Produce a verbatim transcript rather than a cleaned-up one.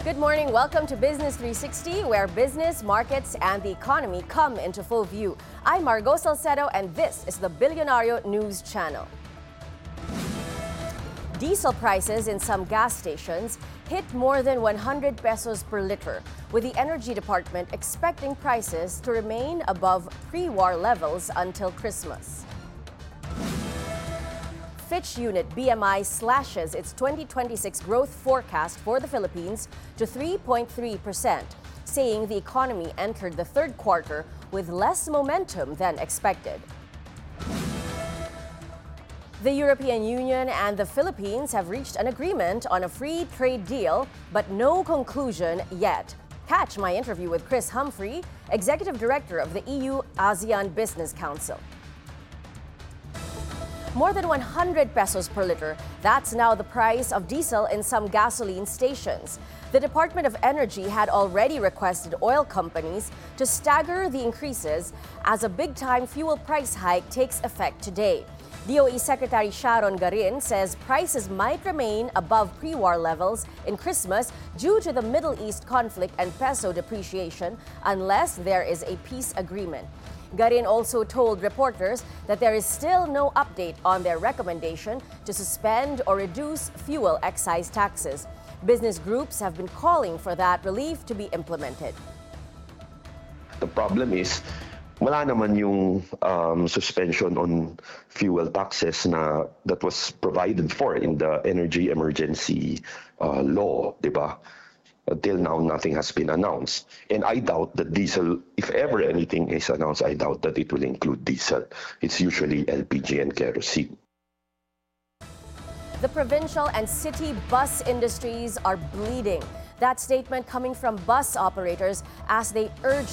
Good morning. Welcome to Business three sixty, where business, markets, and the economy come into full view. I'm Margot Salcedo, and this is the Bilyonario News Channel. Diesel prices in some gas stations hit more than one hundred pesos per liter, with the Energy Department expecting prices to remain above pre-war levels until Christmas. Fitch unit B M I slashes its twenty twenty-six growth forecast for the Philippines to three point three percent, saying the economy entered the third quarter with less momentum than expected. The European Union and the Philippines have reached an agreement on a free trade deal, but no conclusion yet. Catch my interview with Chris Humphrey, Executive Director of the E U-ASEAN Business Council. More than one hundred pesos per liter. That's now the price of diesel in some gasoline stations. The Department of Energy had already requested oil companies to stagger the increases as a big-time fuel price hike takes effect today. D O E Secretary Sharon Garin says prices might remain above pre-war levels in Christmas due to the Middle East conflict and peso depreciation unless there is a peace agreement. Garin also told reporters that there is still no update on their recommendation to suspend or reduce fuel excise taxes. Business groups have been calling for that relief to be implemented. The problem is, wala naman yung um, suspension on fuel taxes na that was provided for in the energy emergency uh, law, di ba? Until now, nothing has been announced. And I doubt that diesel, if ever anything is announced, I doubt that it will include diesel. It's usually L P G and kerosene. The provincial and city bus industries are bleeding. That statement coming from bus operators as they urge